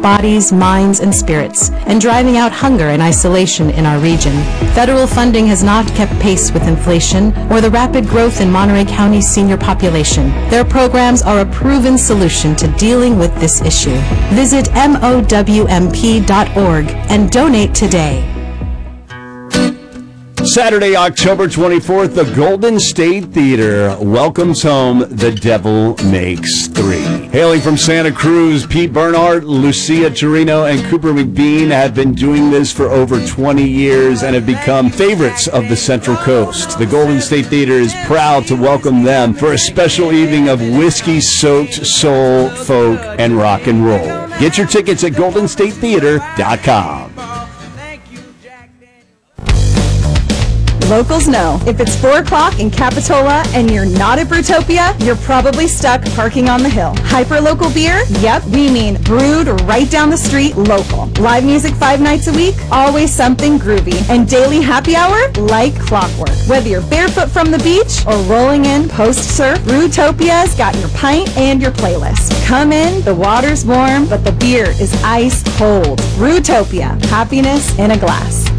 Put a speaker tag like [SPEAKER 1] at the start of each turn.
[SPEAKER 1] bodies, minds, and spirits, and driving out hunger and isolation in our region. Federal funding has not kept pace with inflation or the rapid growth in Monterey County's senior population. Their programs are a proven solution to dealing with this issue. Visit MOWMP.org and donate today.
[SPEAKER 2] Saturday, October 24th, the Golden State Theater welcomes home The Devil Makes Three. Hailing from Santa Cruz, Pete Bernhardt, Lucia Torino, and Cooper McBean have been doing this for over 20 years and have become favorites of the Central Coast. The Golden State Theater is proud to welcome them for a special evening of whiskey-soaked soul, folk, and rock and roll. Get your tickets at goldenstatetheater.com.
[SPEAKER 3] Locals know, if it's 4 o'clock in Capitola and you're not at Brewtopia, you're probably stuck parking on the hill. Hyper-local beer? Yep, we mean brewed right down the street, local. Live music 5 nights a week? Always something groovy. And daily happy hour? Like clockwork. Whether you're barefoot from the beach or rolling in post-surf, Brewtopia's got your pint and your playlist. Come in, the water's warm, but the beer is ice cold. Brewtopia, happiness in a glass.